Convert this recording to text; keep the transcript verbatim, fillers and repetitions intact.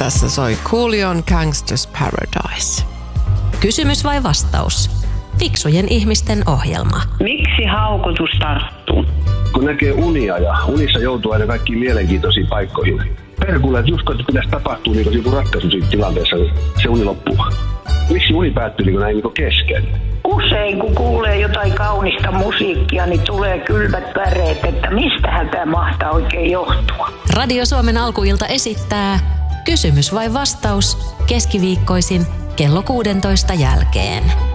Tässä soi Coolion Gangsters Paradise. Kysymys vai vastaus? Fiksujen ihmisten ohjelma. Miksi haukotus tarttuu? Kun näkee unia ja unissa joutuu aina kaikkiin mielenkiintoisiin paikkoihin. Perkulle, että just kun pitäisi tapahtua niin joku ratkaisu siitä tilanteessa, niin se uni loppuu. Miksi uni päättyy niin näin niin kesken? Usein kun kuulee jotain kaunista musiikkia, niin tulee kylmät väreet, että mistähän tämä mahtaa oikein johtua. Radio Suomen alkuilta esittää Kysymys vai vastaus keskiviikkoisin kello kuusitoista jälkeen.